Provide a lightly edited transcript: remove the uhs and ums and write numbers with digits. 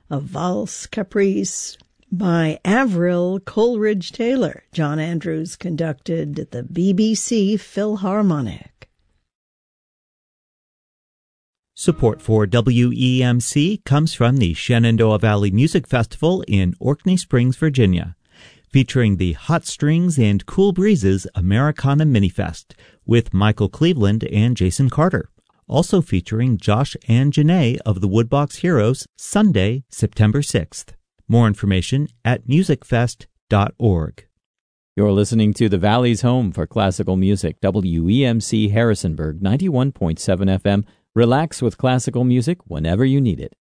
a valse caprice by Avril Coleridge Taylor. John Andrews conducted the BBC Philharmonic. Support for WEMC comes from the Shenandoah Valley Music Festival in Orkney Springs, Virginia, featuring the Hot Strings and Cool Breezes Americana Minifest with Michael Cleveland and Jason Carter. Also featuring Josh and Janae of the Woodbox Heroes, Sunday, September 6th. More information at musicfest.org. You're listening to the Valley's home for classical music, WEMC Harrisonburg 91.7 FM. Relax with classical music whenever you need it.